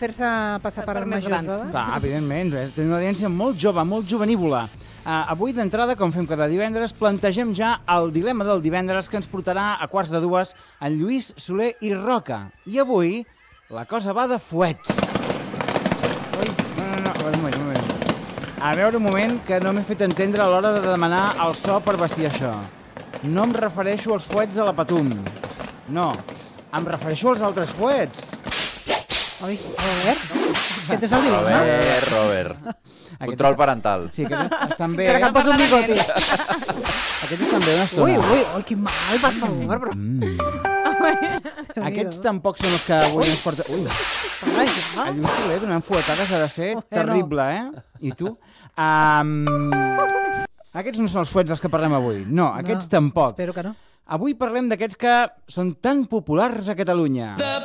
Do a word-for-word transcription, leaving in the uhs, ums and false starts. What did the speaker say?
fer-se passar per, per majors d'edat? Clar, evidentment, té una audiència molt jove, molt jovenívola. Uh, avui, d'entrada, com fem cada divendres, plantegem ja el dilema del divendres que ens portarà a quarts de dues en Lluís, Soler i Roca. I avui la cosa va de fuets. Ui, no, no, no, un moment, un moment. A veure un moment que no m'he fet entendre a l'hora de demanar el so per vestir això. No em refereixo als fuets de la Patum. No, em refereixo als altres fuets. Ui, Robert, aquest és el dilema. Robert, Robert. Control parental. Sí, aquests estan bé. Espera que em poso un bigoti. Aquests estan bé una estona. Ui, ui, ui, quin mal, per favor. Però... Mm. Aquests tampoc són els que avui ens porta... Ui, el Lluís Soler donant fuetades ha de ser terrible, eh? I tu? Um... Aquests no són els fuets dels que parlem avui. No, aquests no, tampoc. Espero que no. Avui parlem d'aquests que són tan populars a Catalunya.